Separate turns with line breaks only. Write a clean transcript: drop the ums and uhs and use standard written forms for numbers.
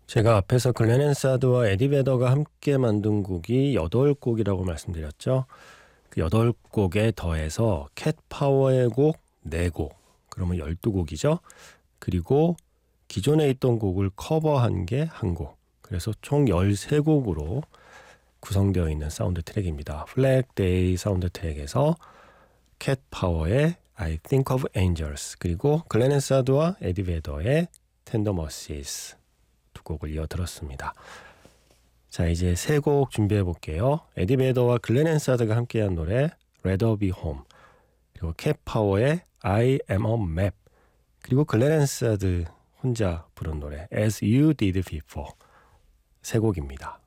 제가 앞에서 글렌 앤사드와 에디 베더가 함께 만든 곡이 8곡이라고 말씀드렸죠. 그 8곡에 더해서 캣 파워의 곡 4곡, 그러면 12곡이죠. 그리고 기존에 있던 곡을 커버한 게 1곡, 그래서 총 13곡으로 구성되어 있는 사운드 트랙입니다. 플랙 데이 사운드 트랙에서 캣 파워의 I Think of Angels, 그리고 글렌 앤사드와 에디 베더의 Tender Mercies 두 곡을 이어 들었습니다. 자, 이제 3곡 준비해 볼게요. 에디 베더와 글렌 앤사드가 함께한 노래 Rather Be Home, 그리고 캣 파워의 I Am a Map, 그리고 글렌 앤사드 혼자 부른 노래 As You Did Before, 3곡입니다.